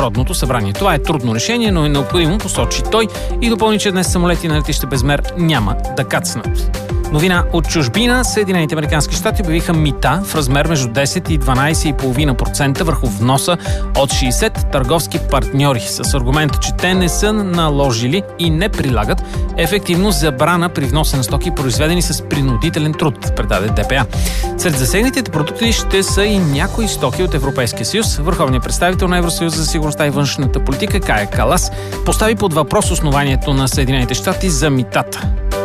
Народното събрание. Това е трудно решение, но е необходимо, посочи той и допълни, че днес самолети на летище Безмер няма да кацнат. Новина от чужбина. Съединените американски щати обявиха мита в размер между 10 и 12,5% върху вноса от 60 търговски партньори с аргумента, че те не са наложили и не прилагат ефективно забрана при вноса на стоки, произведени с принудителен труд, предаде ДПА. Сред засегнатите продукти ще са и някои стоки от Европейския съюз. Върховният представител на Евросъюза за сигурността и външната политика Кая Калас постави под въпрос основанието на Съединените щати за митата.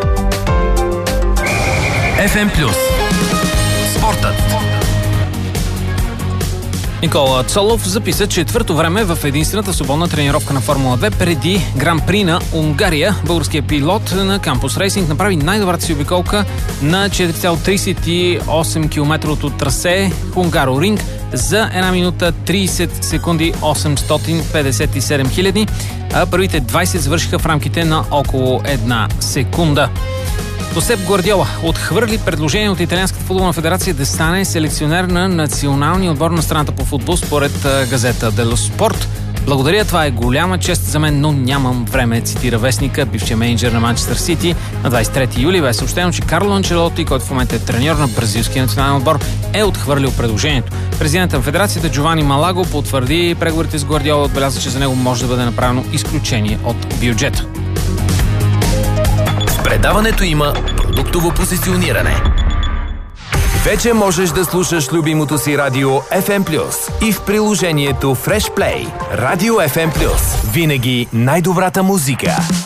FM+. Спортът. Никола Цолов записа четвърто време в единствената свободна тренировка на Формула 2 преди Гран-при на Унгария. Българският пилот на Кампус Рейсинг направи най-добрата си обиколка на 4,38 км трасе Хунгаро-Ринг за 1 минута 30 секунди 857 хиляди, а първите 20 завършиха в рамките на около 1 секунда. Пеп Гвардиола отхвърли предложение от Италианската футболна федерация да стане селекционер на националния отбор на страната по футбол, според газета Дело Спорт. Благодаря, това е голяма чест за мен, но нямам време, цитира вестника. Бившият мениджър на Манчестър Сити. На 23 юли бе съобщено, че Карло Анчелоти, който в момента е треньор на бразилския национален отбор, е отхвърлил предложението. Президентът на федерацията Джовани Малаго потвърди преговорите с Гвардиола, отбеляза, че за него може да бъде направено изключение от бюджета. В предаването има продуктово позициониране. Вече можеш да слушаш любимото си радио FM+, и в приложението Fresh Play. Радио FM+. Винаги най-добрата музика.